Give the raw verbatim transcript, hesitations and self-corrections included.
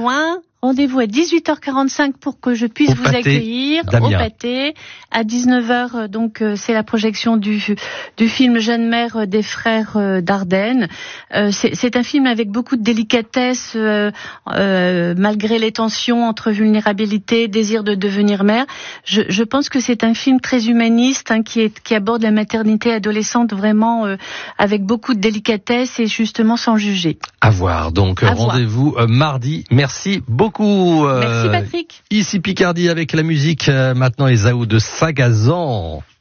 loin. Rendez-vous à dix-huit heures quarante-cinq pour que je puisse au vous pâté accueillir d'Amiens. au pâté. À dix-neuf heures, donc euh, c'est la projection du du film Jeune mère des frères euh, Dardenne. Euh, c'est, c'est un film avec beaucoup de délicatesse, euh, euh, malgré les tensions entre vulnérabilité, désir de devenir mère. Je, je pense que c'est un film très humaniste, hein, qui est qui aborde la maternité adolescente vraiment euh, avec beaucoup de délicatesse et justement sans juger. À voir. Donc À rendez-vous voir. euh, mardi. Merci beaucoup. Euh, Merci Patrick. Ici Picardie avec la musique. Euh, maintenant les A O de Sagazan.